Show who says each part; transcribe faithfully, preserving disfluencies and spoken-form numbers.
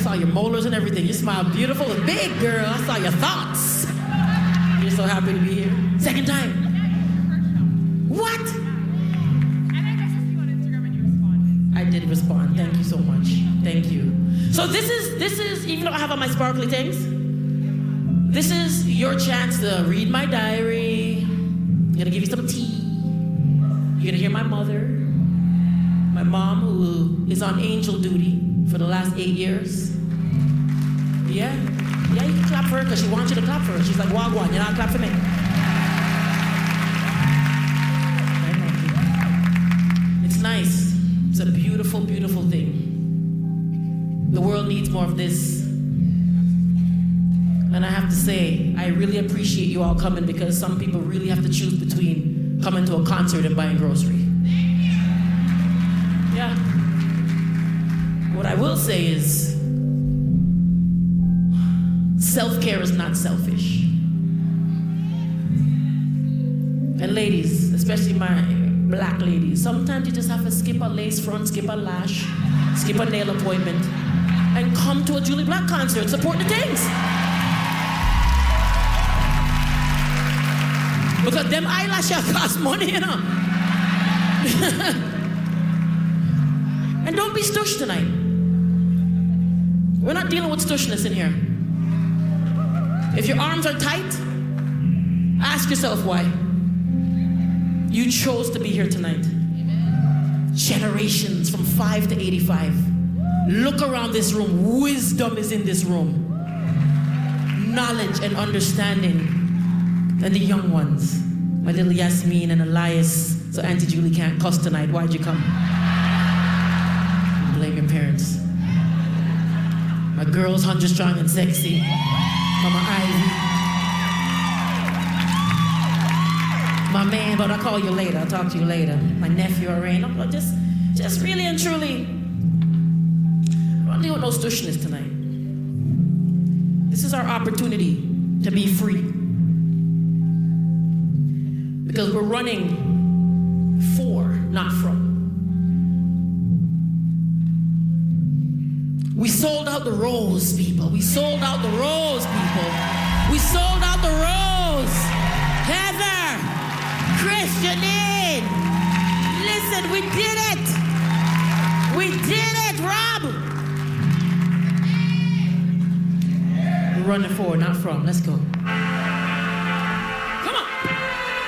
Speaker 1: saw your molars and everything. You smile beautiful and big, girl. I saw your thoughts. You're so happy to be here. Second time. What?
Speaker 2: And I messaged you on Instagram and you responded.
Speaker 1: I did respond. Thank you so much. Thank you. So this is, this is, even though I have on my sparkly things, this is your chance to read my diary. I'm gonna give you some tea. You're gonna hear my mother, my mom, who is on angel duty for the last eight years. Yeah, yeah, you can clap for her because she wants you to clap for her. She's like, wagwan, you're not clap for me. It's nice. It's a beautiful, beautiful thing. The world needs more of this. And I have to say, I really appreciate you all coming because some people really have to choose between coming to a concert and buying grocery. Yeah. What I will say is, self-care is not selfish. And ladies, especially my black ladies, sometimes you just have to skip a lace front, skip a lash, skip a nail appointment, and come to a Julie Black concert, support the things. Because them eyelashes cost money, you know. And don't be stush tonight. We're not dealing with stushness in here. If your arms are tight, ask yourself why. You chose to be here tonight. Generations from five to eighty-five. Look around this room. Wisdom is in this room. Knowledge and understanding. And the young ones. My little Yasmin and Elias. So Auntie Julie can't cuss tonight. Why'd you come? Blame your parents. My girls, Hundred Strong and Sexy. Mama Ivy. My man, but I'll call you later. I'll talk to you later. My nephew, Arain. I'm just, just really and truly, I don't deal with no stushness tonight. This is our opportunity to be free. Because we're running for, not from. We sold out the rose, people. We sold out the rose, people. We sold out the rose. Heather, Chris, Janine. Listen, we did it. We did it, Rob. We're running for, not from. Let's go.